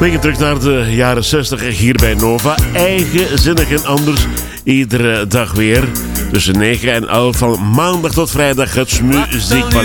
Beetje terug naar de jaren 60 hier bij Nova. Eigenzinnig en anders. Iedere dag weer. Tussen 9 en 11 van maandag tot vrijdag het muziekpalet.